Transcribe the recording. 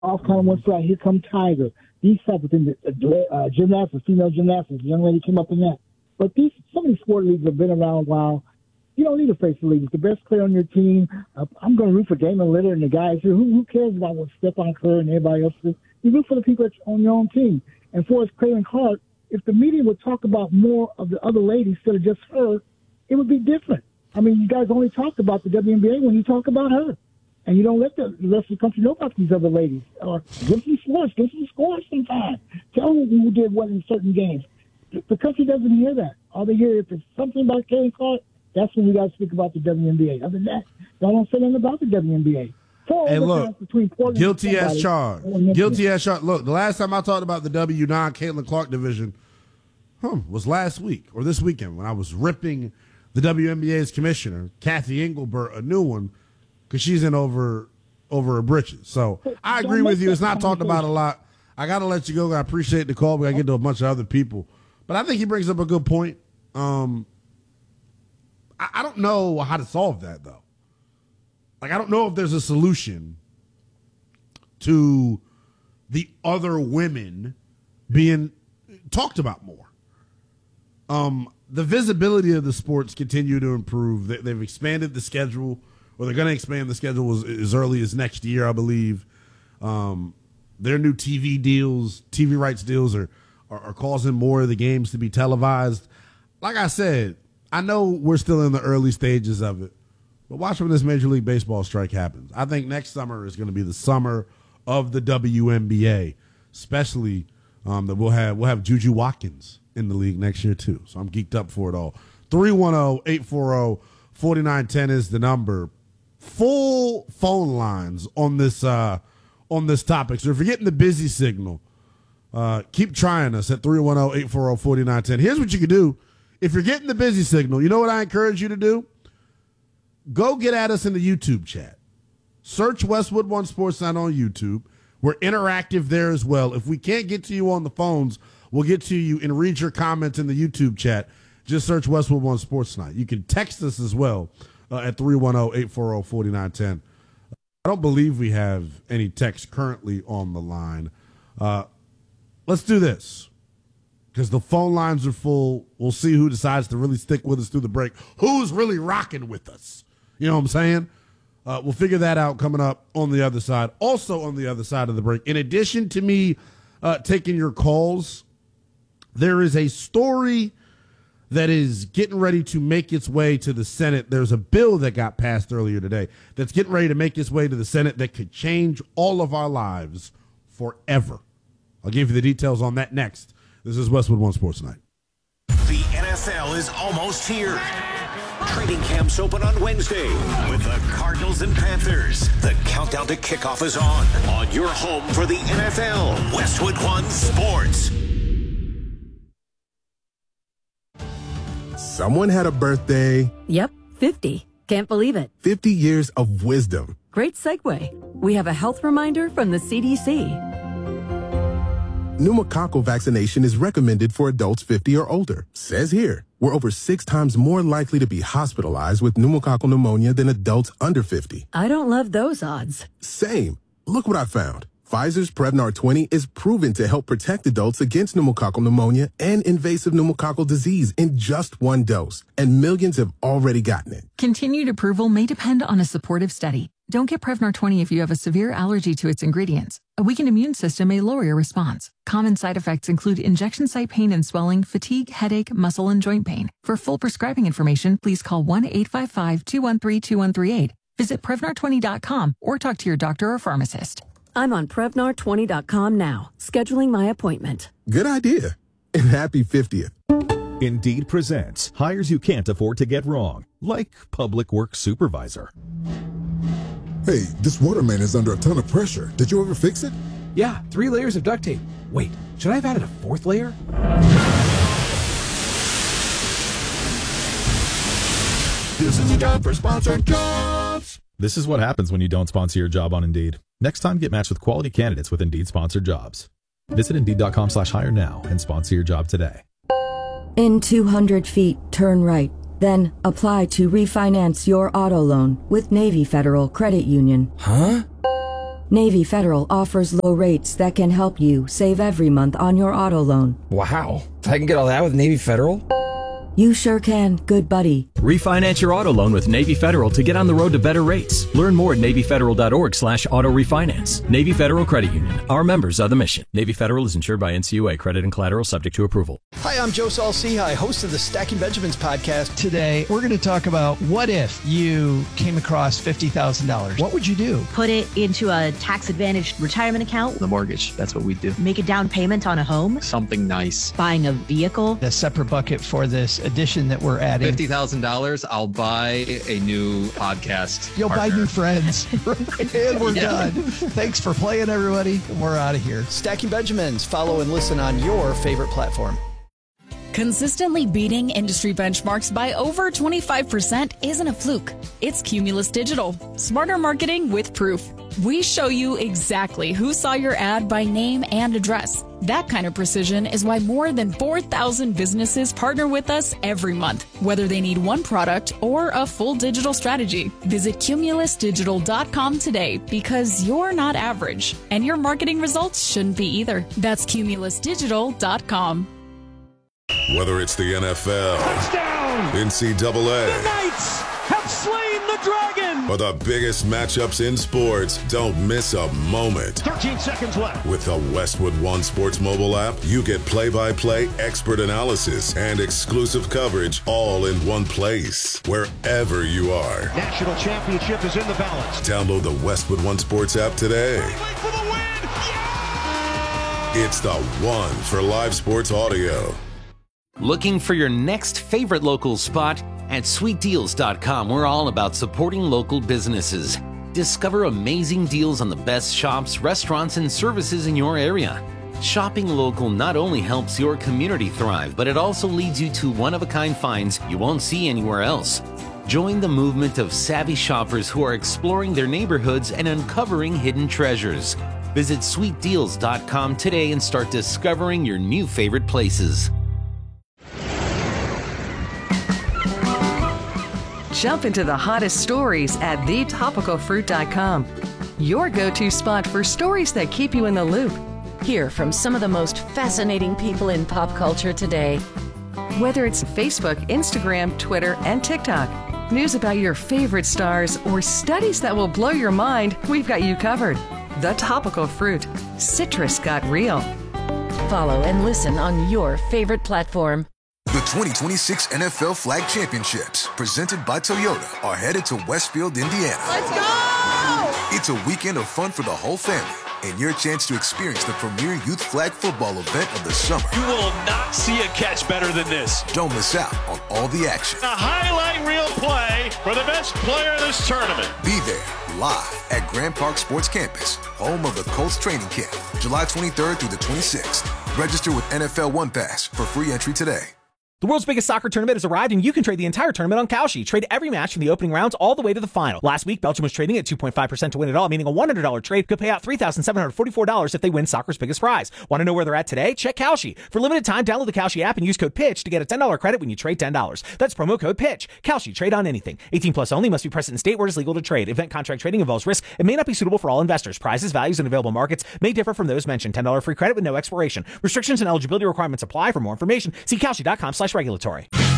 off kind of went flat. Here come Tiger. These type of things, gymnastics, female gymnastics, the young lady came up in that. But some of these sport leagues have been around a while. You don't need to face the league. It's the best player on your team. I'm going to root for Damon Lillard and the guys here. Who cares about what Stephon Curry and everybody else is? You root for the people that's on your own team. And for us, Caitlin Clark, if the media would talk about more of the other ladies instead of just her, it would be different. I mean, you guys only talk about the WNBA when you talk about her. And you don't let the rest of the country know about these other ladies. Or give some sports, give some scores sometimes. Tell them who did what in certain games. The country doesn't hear that. All they hear, if it's something about Caitlin Clark, that's when we got to speak about the WNBA. Other than that, y'all don't say anything about the WNBA. Hey, look, guilty as charged. Guilty as charged. Look, the last time I talked about the W9 Caitlin Clark division was last week or this weekend when I was ripping the WNBA's commissioner, Kathy Engelbert, a new one, because she's in over her britches. So I agree with you. It's not talked about a lot. I got to let you go. I appreciate the call. We got to get to a bunch of other people. But I think he brings up a good point. I don't know how to solve that, though. Like, I don't know if there's a solution to the other women being talked about more. The visibility of the sports continue to improve. They've expanded the schedule, or they're going to expand the schedule as early as next year, I believe. Their new TV rights deals are causing more of the games to be televised. Like I said, I know we're still in the early stages of it, but watch when this Major League Baseball strike happens. I think next summer is going to be the summer of the WNBA, especially that we'll have Juju Watkins in the league next year too. So I'm geeked up for it all. 310-840-4910 is the number. Full phone lines on this topic. So if you're getting the busy signal, keep trying us at 310-840-4910. Here's what you can do. If you're getting the busy signal, you know what I encourage you to do? Go get at us in the YouTube chat. Search Westwood One Sports Night on YouTube. We're interactive there as well. If we can't get to you on the phones, we'll get to you and read your comments in the YouTube chat. Just search Westwood One Sports Night. You can text us as well at 310-840-4910. I don't believe we have any text currently on the line. Let's do this because the phone lines are full. We'll see who decides to really stick with us through the break. Who's really rocking with us? You know what I'm saying? We'll figure that out coming up on the other side. Also on the other side of the break, in addition to me taking your calls, there is a story that is getting ready to make its way to the Senate. There's a bill that got passed earlier today that's getting ready to make its way to the Senate that could change all of our lives forever. I'll give you the details on that next. This is Westwood One Sports Night. The NFL is almost here. Training camps open on Wednesday with the Cardinals and Panthers. The countdown to kickoff is on your home for the NFL, Westwood One Sports. Someone had a birthday. Yep, 50. Can't believe it. 50 years of wisdom. Great segue. We have a health reminder from the CDC. Pneumococcal vaccination is recommended for adults 50 or older. Says here, we're over 6 times more likely to be hospitalized with pneumococcal pneumonia than adults under 50. I don't love those odds. Same. Look what I found. Pfizer's Prevnar 20 is proven to help protect adults against pneumococcal pneumonia and invasive pneumococcal disease in just 1 dose, and millions have already gotten it. Continued approval may depend on a supportive study. Don't get Prevnar 20 if you have a severe allergy to its ingredients. A weakened immune system may lower your response. Common side effects include injection site pain and swelling, fatigue, headache, muscle, and joint pain. For full prescribing information, please call 1-855-213-2138. Visit Prevnar20.com or talk to your doctor or pharmacist. I'm on Prevnar20.com now, scheduling my appointment. Good idea. And happy 50th. Indeed presents hires you can't afford to get wrong, like public works supervisor. Hey, this waterman is under a ton of pressure. Did you ever fix it? Yeah, 3 layers of duct tape. Wait, should I have added a 4th layer? This is the time for sponsored jobs. This is what happens when you don't sponsor your job on Indeed. Next time, get matched with quality candidates with Indeed sponsored jobs. Visit Indeed.com/hire now and sponsor your job today. In 200 feet, turn right. Then apply to refinance your auto loan with Navy Federal Credit Union. Huh? Navy Federal offers low rates that can help you save every month on your auto loan. Wow. I can get all that with Navy Federal? You sure can, good buddy. Refinance your auto loan with Navy Federal to get on the road to better rates. Learn more at NavyFederal.org/auto refinance. Navy Federal Credit Union. Our members are the mission. Navy Federal is insured by NCUA. Credit and collateral subject to approval. Hi, I'm Joe Saul-Sehy, host of the Stacking Benjamins podcast. Today, we're going to talk about what if you came across $50,000? What would you do? Put it into a tax-advantaged retirement account. The mortgage, that's what we do. Make a down payment on a home. Something nice. Buying a vehicle. A separate bucket for this addition that we're adding. $50,000, I'll buy a new podcast. You'll partner. buy new friends. And we're done. Thanks for playing, everybody. We're out of here. Stacking Benjamins. Follow and listen on your favorite platform. Consistently beating industry benchmarks by over 25% isn't a fluke. It's Cumulus Digital. Smarter marketing with proof. We show you exactly who saw your ad by name and address. That kind of precision is why more than 4,000 businesses partner with us every month, whether they need one product or a full digital strategy. Visit cumulusdigital.com today because you're not average, and your marketing results shouldn't be either. That's cumulusdigital.com. Whether it's the NFL, touchdown, NCAA, the Knights have slain the dragon, or the biggest matchups in sports, don't miss a moment. 13 seconds left. With the Westwood One Sports mobile app, you get play-by-play expert analysis and exclusive coverage all in one place, wherever you are. National championship is in the balance. Download the Westwood One Sports app today. For the win! Yeah! It's the one for live sports audio. Looking for your next favorite local spot? At sweetdeals.com, we're all about supporting local businesses. Discover amazing deals on the best shops, restaurants, and services in your area. Shopping local not only helps your community thrive, but it also leads you to one-of-a-kind finds you won't see anywhere else. Join the movement of savvy shoppers who are exploring their neighborhoods and uncovering hidden treasures. Visit sweetdeals.com today and start discovering your new favorite places. Jump into the hottest stories at thetopicalfruit.com. Your go-to spot for stories that keep you in the loop. Hear from some of the most fascinating people in pop culture today. Whether it's Facebook, Instagram, Twitter, and TikTok, news about your favorite stars, or studies that will blow your mind, we've got you covered. The Topical Fruit. Citrus got real. Follow and listen on your favorite platform. The 2026 NFL Flag Championships, presented by Toyota, are headed to Westfield, Indiana. Let's go! It's a weekend of fun for the whole family and your chance to experience the premier youth flag football event of the summer. You will not see a catch better than this. Don't miss out on all the action. A highlight reel play for the best player in this tournament. Be there live at Grand Park Sports Campus, home of the Colts training camp, July 23rd through the 26th. Register with NFL One Pass for free entry today. The world's biggest soccer tournament has arrived, and you can trade the entire tournament on Kalshi. Trade every match from the opening rounds all the way to the final. Last week, Belgium was trading at 2.5% to win it all, meaning a $100 trade could pay out $3,744 if they win soccer's biggest prize. Want to know where they're at today? Check Kalshi. For limited time, download the Kalshi app and use code PITCH to get a $10 credit when you trade $10. That's promo code PITCH. Kalshi. Trade on anything. 18 plus only. Must be present in state where it is legal to trade. Event contract trading involves risk and may not be suitable for all investors. Prizes, values, and available markets may differ from those mentioned. $10 free credit with no expiration. Restrictions and eligibility requirements apply. For more information, see Kalshi.com/regulatory.